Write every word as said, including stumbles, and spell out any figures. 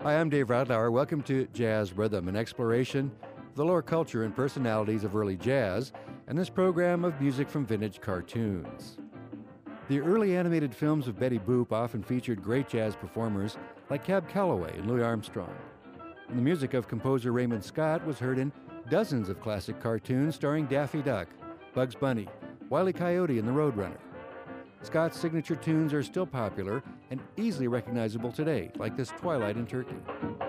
Hi, I'm Dave Radlauer. Welcome to Jazz Rhythm, an exploration of the lore, culture, and personalities of early jazz, and this program of music from vintage cartoons. The early animated films of Betty Boop often featured great jazz performers like Cab Calloway and Louis Armstrong. And the music of composer Raymond Scott was heard in dozens of classic cartoons starring Daffy Duck, Bugs Bunny, Wile E. Coyote, and the Roadrunner. Scott's signature tunes are still popular and easily recognizable today, like this Twilight in Turkey.